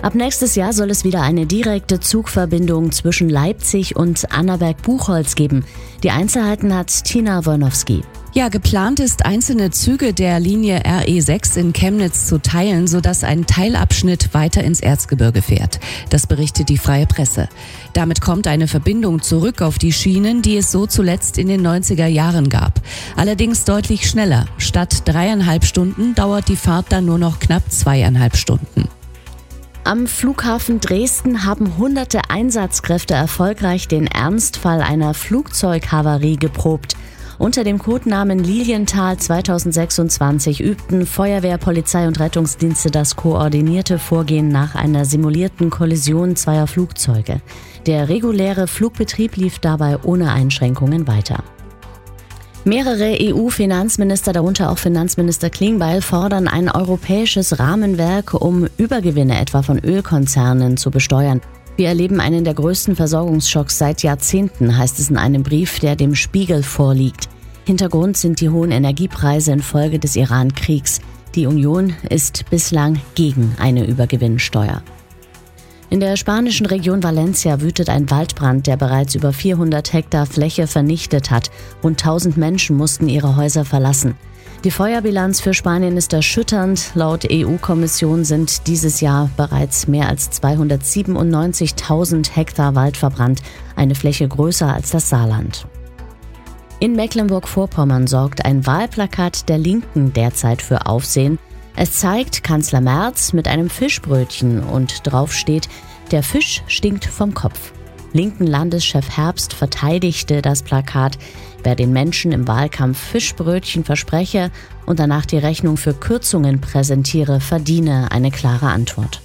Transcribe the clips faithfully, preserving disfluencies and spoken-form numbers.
Ab nächstes Jahr soll es wieder eine direkte Zugverbindung zwischen Leipzig und Annaberg-Buchholz geben. Die Einzelheiten hat Tina Wolnowski. Ja, geplant ist, einzelne Züge der Linie R E sechs in Chemnitz zu teilen, sodass ein Teilabschnitt weiter ins Erzgebirge fährt. Das berichtet die Freie Presse. Damit kommt eine Verbindung zurück auf die Schienen, die es so zuletzt in den neunziger Jahren gab. Allerdings deutlich schneller. Statt dreieinhalb Stunden dauert die Fahrt dann nur noch knapp zweieinhalb Stunden. Am Flughafen Dresden haben hunderte Einsatzkräfte erfolgreich den Ernstfall einer Flugzeughavarie geprobt. Unter dem Codenamen Lilienthal zweitausendsechsundzwanzig übten Feuerwehr, Polizei und Rettungsdienste das koordinierte Vorgehen nach einer simulierten Kollision zweier Flugzeuge. Der reguläre Flugbetrieb lief dabei ohne Einschränkungen weiter. Mehrere E U-Finanzminister, darunter auch Finanzminister Klingbeil, fordern ein europäisches Rahmenwerk, um Übergewinne etwa von Ölkonzernen zu besteuern. Wir erleben einen der größten Versorgungsschocks seit Jahrzehnten, heißt es in einem Brief, der dem Spiegel vorliegt. Hintergrund sind die hohen Energiepreise infolge des Iran-Kriegs. Die Union ist bislang gegen eine Übergewinnsteuer. In der spanischen Region Valencia wütet ein Waldbrand, der bereits über vierhundert Hektar Fläche vernichtet hat. Rund tausend Menschen mussten ihre Häuser verlassen. Die Feuerbilanz für Spanien ist erschütternd. Laut E U-Kommission sind dieses Jahr bereits mehr als zweihundertsiebenundneunzigtausend Hektar Wald verbrannt, eine Fläche größer als das Saarland. In Mecklenburg-Vorpommern sorgt ein Wahlplakat der Linken derzeit für Aufsehen. Es zeigt Kanzler Merz mit einem Fischbrötchen und drauf steht: Der Fisch stinkt vom Kopf. Linken Landeschef Herbst verteidigte das Plakat. Wer den Menschen im Wahlkampf Fischbrötchen verspreche und danach die Rechnung für Kürzungen präsentiere, verdiene eine klare Antwort.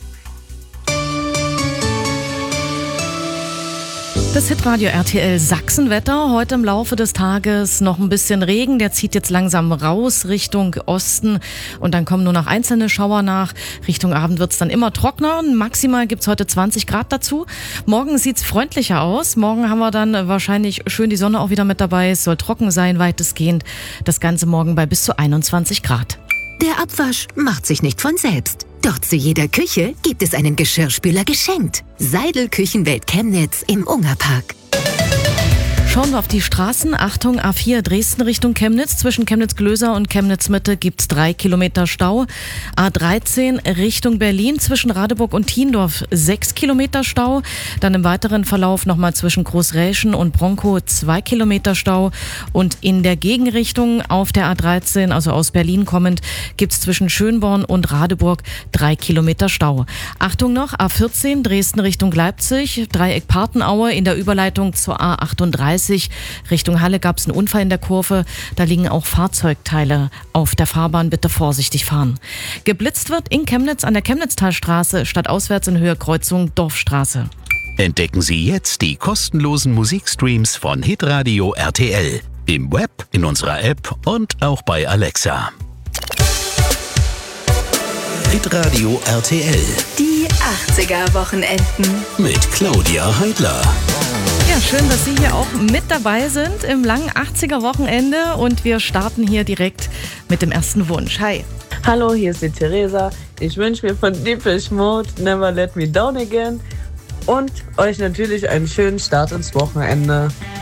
Das Hitradio R T L Sachsenwetter. Heute im Laufe des Tages noch ein bisschen Regen. Der zieht jetzt langsam raus Richtung Osten. Und dann kommen nur noch einzelne Schauer nach. Richtung Abend wird es dann immer trockener. Maximal gibt es heute zwanzig Grad dazu. Morgen sieht es freundlicher aus. Morgen haben wir dann wahrscheinlich schön die Sonne auch wieder mit dabei. Es soll trocken sein, weitestgehend. Das Ganze morgen bei bis zu einundzwanzig Grad. Der Abwasch macht sich nicht von selbst. Doch zu jeder Küche gibt es einen Geschirrspüler geschenkt. Seidel Küchenwelt Chemnitz im Ungerpark. Schauen wir auf die Straßen. Achtung, A vier Dresden Richtung Chemnitz. Zwischen Chemnitz-Glöser und Chemnitz-Mitte gibt es drei Kilometer Stau. A dreizehn Richtung Berlin zwischen Radeburg und Thiendorf sechs Kilometer Stau. Dann im weiteren Verlauf nochmal zwischen Großräschen und Bronkow zwei Kilometer Stau. Und in der Gegenrichtung auf der A dreizehn, also aus Berlin kommend, gibt es zwischen Schönborn und Radeburg drei Kilometer Stau. Achtung noch, A vierzehn Dresden Richtung Leipzig, Dreieck Partenaue in der Überleitung zur A achtunddreißig. Richtung Halle gab es einen Unfall in der Kurve. Da liegen auch Fahrzeugteile auf der Fahrbahn. Bitte vorsichtig fahren. Geblitzt wird in Chemnitz an der Chemnitztalstraße, stadtauswärts in Höhe Kreuzung Dorfstraße. Entdecken Sie jetzt die kostenlosen Musikstreams von Hitradio R T L. Im Web, in unserer App und auch bei Alexa. Hitradio R T L. Die achtziger-Wochenenden. Mit Claudia Heidler. Ja, schön, dass Sie hier auch mit dabei sind im langen achtziger-Wochenende und wir starten hier direkt mit dem ersten Wunsch. Hi. Hallo, hier ist die Theresa. Ich wünsche mir von Deepish Mode Never Let Me Down Again und euch natürlich einen schönen Start ins Wochenende.